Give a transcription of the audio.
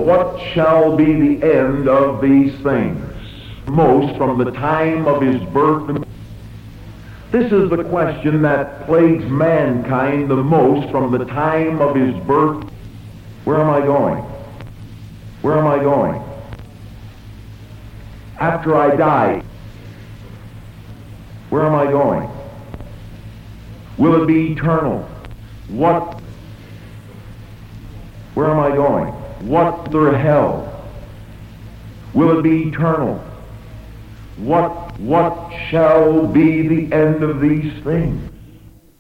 what shall be the end of these things? Most from the time of his birth. This is the question that plagues mankind the most from the time of his birth. Where am I going? Where am I going? After I die, where am I going? Will it be eternal? What? Where am I going? What through hell? Will it be eternal? What shall be the end of these things?